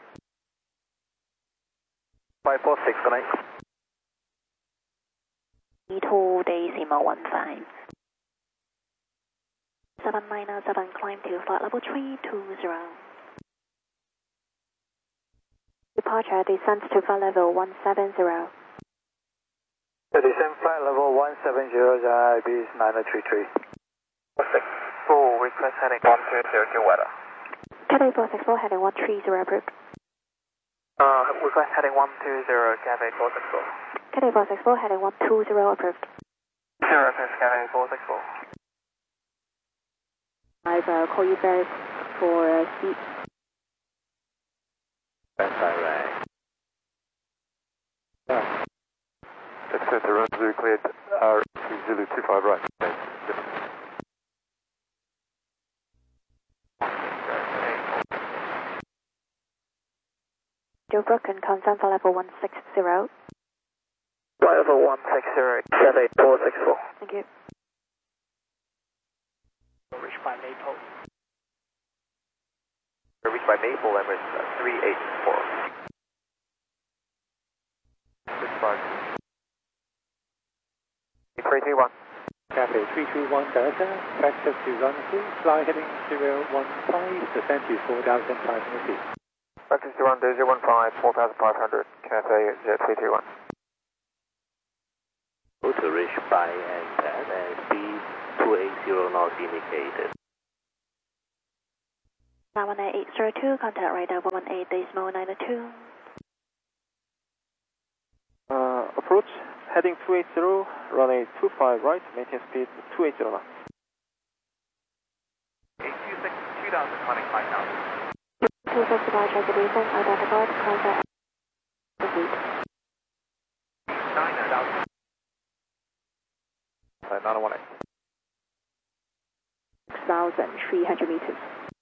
five four six, connect. two decimal one five. seven nine seven, climb to flight level three two zero. Departure descent to flight level one seven zero. The descent flight level one seven zero, I B is nine nine three three. four, request heading one two zero two weather. Cathay four six four, heading one three zero approved. Uh, request heading one two zero, Cathay four six four. Cathay four six four, heading one two zero approved. Zero, Cathay four six four. I've uh, call you back for uh, speed. That's direct. Yeah. Exit the run Zulu cleared, R two Zulu two five right. Joe Broken, confirm for level one six zero. Flight level one six zero, Cathay four six four. Thank you. Reached by Maple. Reached by Maple, Emirates three eight four. six five. three three one. Cathay three three one Delta, practice to run through, fly heading zero one five, descend to four thousand five hundred feet. Practice to run zero one five, four thousand five hundred, Cathay Z three three one. To reach by and pad and speed two eight zero knots indicated. nine one eight zero two, contact radar one one eight decimal nine two. Uh, approach, heading two eighty, runway two five right, maintain speed two eighty knots. eight two six, two thousand, climbing five thousand. two six departure descent identified, climb via feet. nine thousand. Uh, nine one eight. six thousand three hundred meters.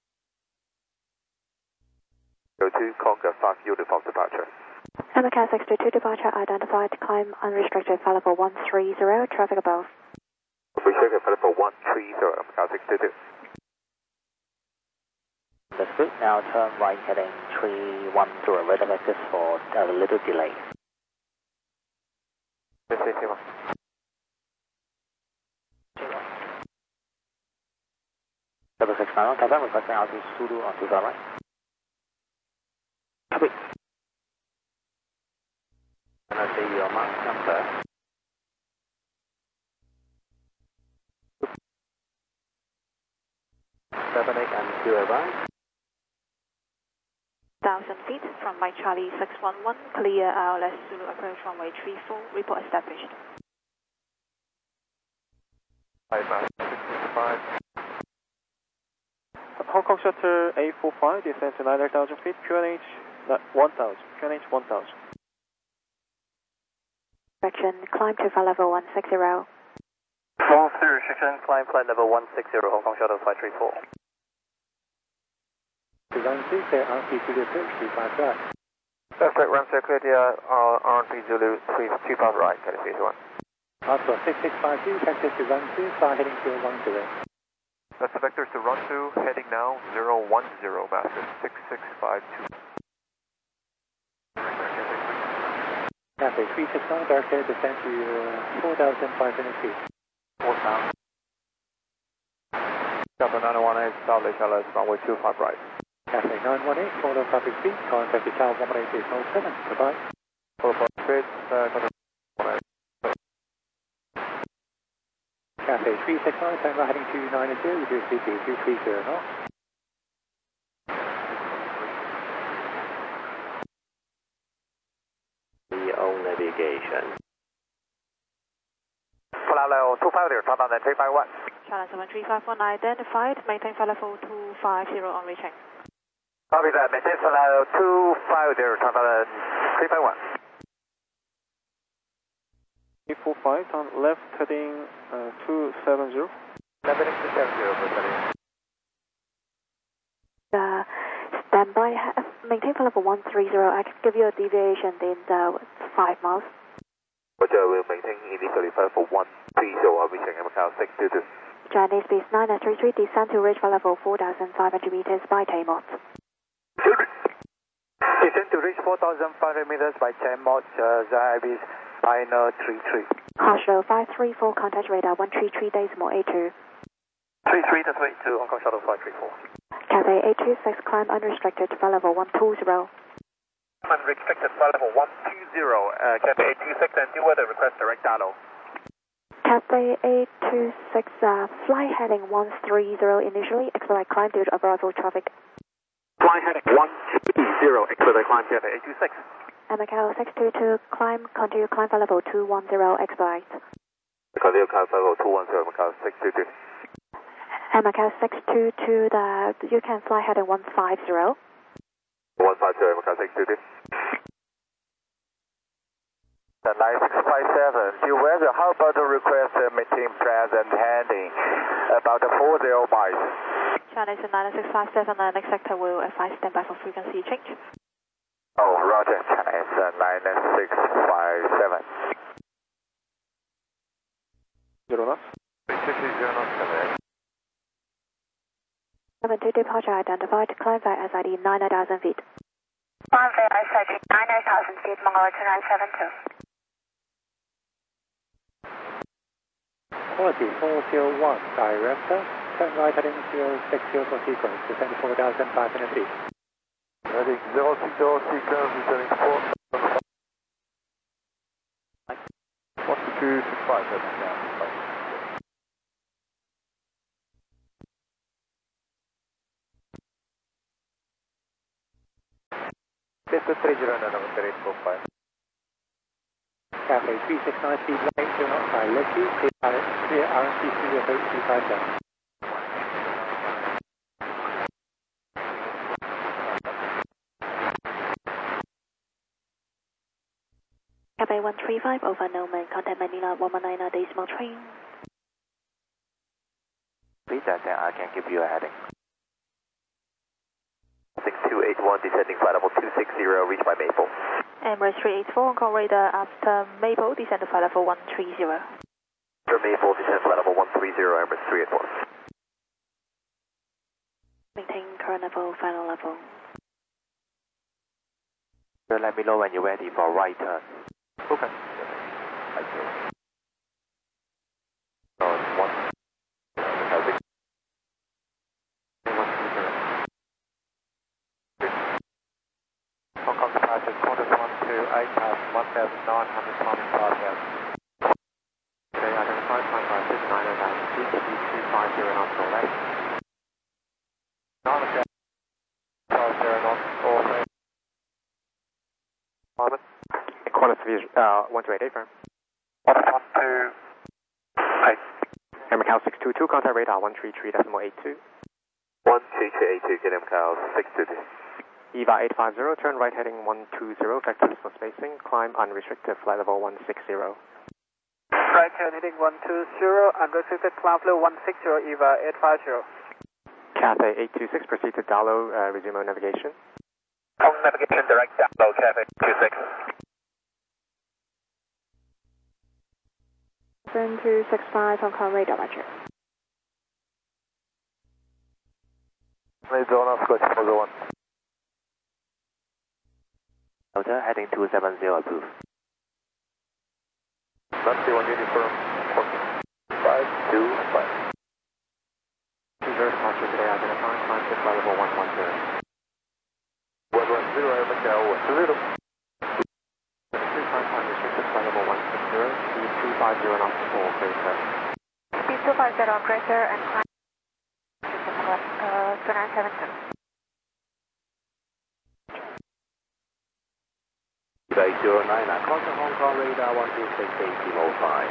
Go to Conga five uniform departure. American six two two departure identified, climb unrestricted, flight level one three zero, traffic above. Restricted flight level one three zero, American six two two. That's good. Now turn right heading three one zero, radar vectors for a little delay. Double six nine one, confirm, requesting altitude Zulu on two five right. Copy. Can I see your mark number? Seven eight and two arrive. Thousand feet from Mike Charlie six one one, clear R L S Zulu approach runway three four, report established. Five five. Hong Kong Shuttle A four five, descend to nine thousand feet, Q N H one thousand, Q N H one thousand. Correction, climb to flight level one six zero. Full through restriction, climb flight level one six zero, Hong Kong Shuttle flight three four. Run two, clear R P Zulu approach two five right. Perfect, run clear dear, R P Zulu two five right, California one. Oscar six six five two, vectors to run two, fly heading zero one zero. That's the vectors to run to, heading now zero one zero, master six six five two. Cathay three six nine, direct air descent to uh, four thousand five hundred feet. four thousand. Delta nine one eight, establish L S runway two five right. Cathay nine one eight, follow traffic speed, contact the Tower one eight eight oh seven, goodbye. Follow for speed, uh, contact one eight. Cathay three six nine, turn right heading two nine zero, reduce speed to two three zero knots. The own navigation. Flight level two five zero, Tata three five one. Channel seven three five one identified, maintain flight level two five zero on reaching. Copy that, maintain flight level two five zero, Tata three five one. A four five, turn left heading uh, two seven zero. Left heading two seven zero, good. Uh, standby, maintain flight level one three zero, I can give you a deviation in uh, five miles. Roger, we'll maintain initially flight level one three zero, reaching American six two two. Chinese base nine nine three three, descend to reach flight level four thousand five hundred meters by ten knots. Descend to reach four thousand five hundred meters by ten knots, uh, Zai Ibis nine three three. Harshlow five three four, contact radar one three three decimal eight two. three three to three two, Hong Kong Shuttle flight three four. Cathay eight two six, climb unrestricted, flight level one two zero. Unrestricted flight level one two zero, uh, Cathay eight two six, and do weather request direct dial. Cathay eight two six, uh, fly heading one three zero initially, expedite climb due to arrival traffic. Fly heading one two zero, expedite climb Cathay eight two six. Macau six two two, climb, continue climb flight level two one zero, expedite. Continue climb flight level two one zero, Macau six two two. Macau six two two, the, you can fly heading one five zero. one five zero, Macau six two two. nine six five seven, due weather, how about the request uh, maintain present handing about the four zero miles? China is nine six five seven, uh, next sector will advise standby for frequency change. Oh, roger, China is uh, nine six five seven. Zero knots. zero knots, seven two departure identified, climb via S I D nine thousand feet. Climb via S I D nine thousand feet, Mongolia two nine seven two. Quality four zero one, director, turn right heading zero six zero for sequence, descend four thousand five hundred feet. Heading zero six zero sequence, descending four. one two six five, heading down. This is three zero nine, number eight four five. Cathay three six nine, speed right, do not fly, left you, clear, clear R M C three oh eight two five seven. Cathay one three five over Newman, contact Manila one one nine decimal train. Please, I can give you a heading. six two eight one, descending flight level two six zero, reach by Maple. Emirates three eight four, on call radar after Maple, descend to flight level one three zero. After Maple, descend flight level one three zero, Emirates three eight four. Maintain current level, final level. So let me know when you're ready for right turn. Okay. Right turn. So it's one. Hong Kong departure, quarters one two eight past one thousand nine hundred kilometers per hour. Okay, identify climb by six nine oh thousand feet, speed two five zero knots or less. nine oh five zero knots or less. Climate. Quarter three, uh, one two eight eight, firm. Quarter one two eight. Air Macau six two two, contact radar one three three decimal eight two. one two two eight two, get Air Macau six two two. E V A eight five zero, turn right heading one two zero, vectors for spacing, climb unrestricted, flight level one six zero. Right turn heading one two zero, unrestricted, climb level one six zero, E V A eight five zero. Cathay eight two six, proceed to Dalo, uh, resume on navigation. Hong navigation direct Dalo, Cathay two six. seven two six five, on call radar, roger. Radar, I've got Fogo one. Delta heading two seven zero, approved. Nancy one uniform, five two five. two zero departure today, identify, climb to flight level one one zero. one one zero, Air Macau one two zero. Three climb unrestricted, flight level one six zero, speed two five zero knots for clear. Speed two five zero, operator, and climb uh, two nine seven two. eight zero nine, contact Hong Kong radar one two six eight zero five.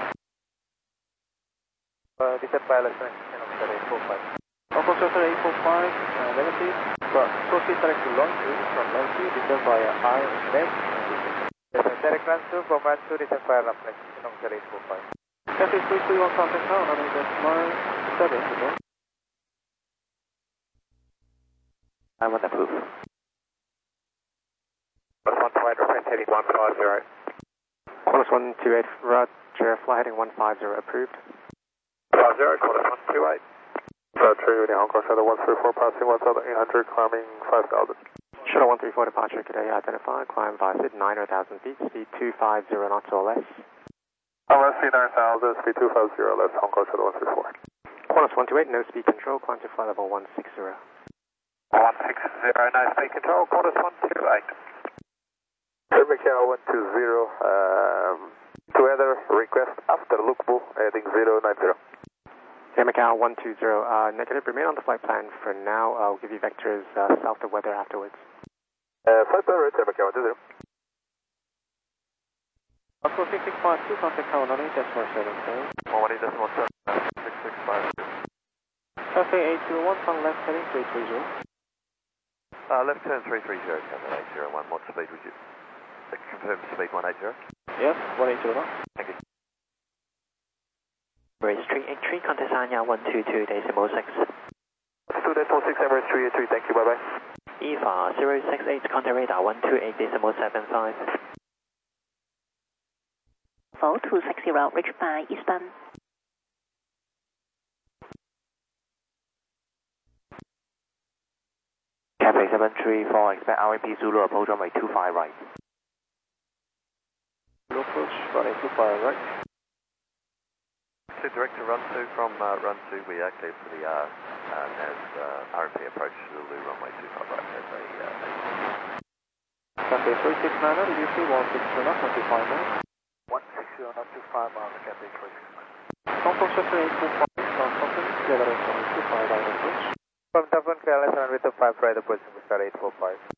Uh, descent by less than eight four five. Hong Kong Center eight four five, uh, negative. But proceed direct to Longview, from Longview, descend via R N X. Yes, direct transfer from one two, descend via Longview, Hong Kong eight four five. Cathay three three one, contact now, running decimal seven again. I'm on approved. Quarters one two eight, reference heading one five zero. Quarters one two eight, roger, fly heading one five zero, approved. five zero, quarters one two eight. Roger, Hong Kong Shuttle one three four, passing one thousand eight hundred, climbing five thousand. Shuttle one three four, departure today, identify, climb via Sid, nine thousand feet, speed two five zero knots or less. R S C nine thousand, speed two five zero, less, Hong Kong Shuttle one three four. Quarters one two eight, no speed control, climb to flight level one six zero. one six zero, no speed control, quarters one two eight. Air Macau one two zero, um, weather request after Lukbu, heading zero nine zero. Air Macau one two zero, uh, negative, remain on the flight plan for now, I'll give you vectors uh, south of weather afterwards. Uh, flight plan route, Air Macau one two zero. Oscar six six five two, contact Tower nine decimal seven four. one one eight decimal seven, six six five two. Cathay eight zero one, from left heading three three zero. Uh, left turn three three zero, Cathay eight zero one, what speed would you? Confirm speed one eight zero. Yes, one eight zero. Thank you. Emirates three eight three, contact Sanya one two two decimal six. two decimal six, Emirates three eight three, thank you, bye bye. E V A zero six eight, contact radar one two eight decimal seven five. four two six zero, reach by Eastbound. Cathay seven three four, expect R M P Zulu approach runway two five right. Approach runway two five right. To direct to run two from uh, run two, we are clear for the uh, uh, as uh, R M P approach Zulu runway two five right as a uh, Cathay three six nine, did you see one six zero, one two five nine? one six zero, not two five miles, Cathay three six nine. Hong Kong Center eight four five, South Company, clear runway two five right approach. From Dublin, K L S runway two five right approach, we start eight four five.